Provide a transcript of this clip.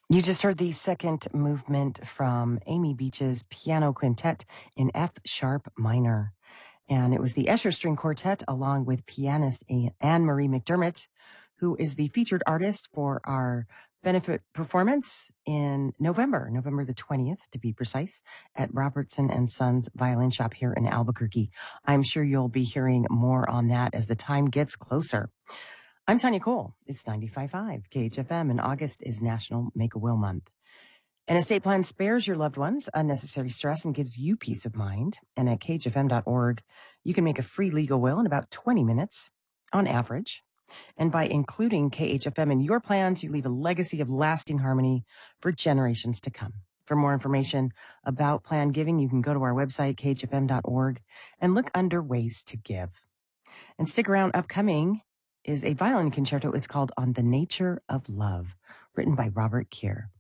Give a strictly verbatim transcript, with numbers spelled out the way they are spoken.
You just heard the second movement from Amy Beach's Piano Quintet in F sharp minor. And it was the Escher String Quartet along with pianist Anne Marie McDermott, who is the featured artist for our benefit performance in November, November the twentieth, to be precise, at Robertson and Sons Violin Shop here in Albuquerque. I'm sure you'll be hearing more on that as the time gets closer. I'm Tanya Cole. It's ninety-five point five K H F M, and August is National Make-A-Will Month. An estate plan spares your loved ones unnecessary stress and gives you peace of mind. And at K H F M dot org, you can make a free legal will in about twenty minutes on average. And by including K H F M in your plans, you leave a legacy of lasting harmony for generations to come. For more information about plan giving, you can go to our website, K H F M dot org, and look under ways to give. And stick around. Upcoming is a violin concerto. It's called On the Nature of Love, written by Robert Keir.